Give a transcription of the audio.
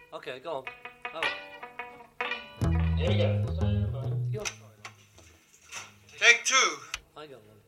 Okay, go on. Oh, Here we go. you're... Take two. I got one.